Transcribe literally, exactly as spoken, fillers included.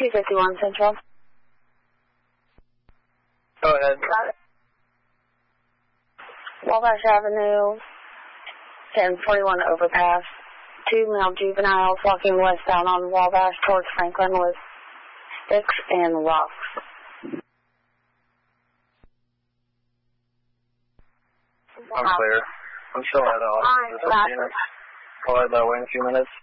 two fifty-one Central. Go ahead. Got it. Wabash Avenue, ten forty-one overpass. Two male juveniles walking westbound on Wabash towards Franklin with sticks and rocks. I'm clear. I'm still at the office. I'll head that way in a few minutes.